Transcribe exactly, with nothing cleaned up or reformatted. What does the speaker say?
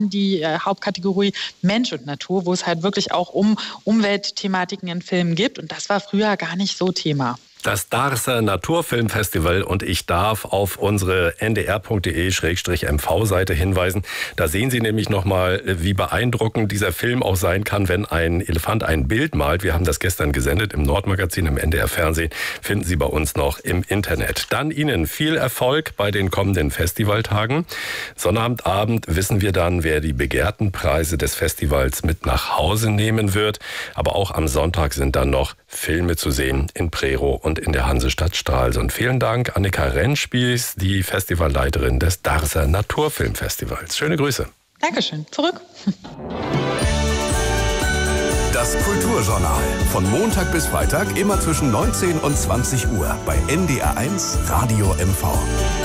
die äh, Hauptkategorie Mensch und Natur, wo es halt wirklich auch um Umweltthematiken in Filmen gibt. Und das war früher gar nicht so Thema. Das Darßer Naturfilmfestival, und ich darf auf unsere n d r punkt d e Schrägstrich m v Seite hinweisen. Da sehen Sie nämlich nochmal, wie beeindruckend dieser Film auch sein kann, wenn ein Elefant ein Bild malt. Wir haben das gestern gesendet im Nordmagazin, im N D R Fernsehen. Finden Sie bei uns noch im Internet. Dann Ihnen viel Erfolg bei den kommenden Festivaltagen. Sonnabendabend wissen wir dann, wer die begehrten Preise des Festivals mit nach Hause nehmen wird. Aber auch am Sonntag sind dann noch Filme zu sehen in Prerow und in der Hansestadt Stralsund. Vielen Dank, Annika Rentspies, die Festivalleiterin des Darßer Naturfilmfestivals. Schöne Grüße. Dankeschön. Zurück. Das Kulturjournal. Von Montag bis Freitag immer zwischen neunzehn und zwanzig Uhr bei N D R eins Radio M V.